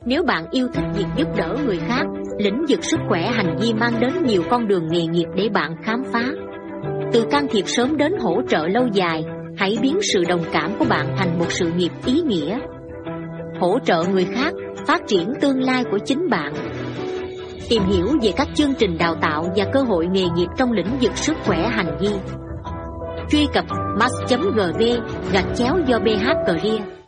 Nếu bạn yêu thích việc giúp đỡ người khác, lĩnh vực sức khỏe hành vi mang đến nhiều con đường nghề nghiệp để bạn khám phá. Từ can thiệp sớm đến hỗ trợ lâu dài, hãy biến sự đồng cảm của bạn thành một sự nghiệp ý nghĩa. Hỗ trợ người khác, phát triển tương lai của chính bạn. Tìm hiểu về các chương trình đào tạo và cơ hội nghề nghiệp trong lĩnh vực sức khỏe hành vi. Truy cập max.gv/do BH Career.